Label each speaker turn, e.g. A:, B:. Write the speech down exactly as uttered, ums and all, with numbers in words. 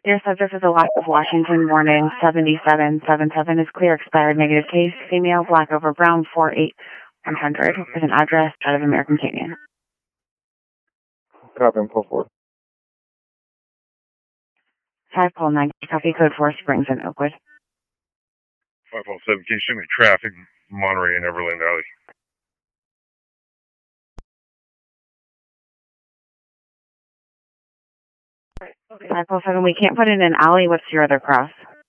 A: Your subject is a Lack of Washington warning seventy-seven seventy-seven is clear expired negative case. Female, black over brown, four eight one hundred with an address out of American Canyon.
B: Copy, and pull forward.
A: five Paul nine, copy code four Springs in Oakwood.
C: five Paul seven, can you show me traffic, Monterey and Everland Alley?
A: five Paul seven, we can't put in an alley. What's your other cross?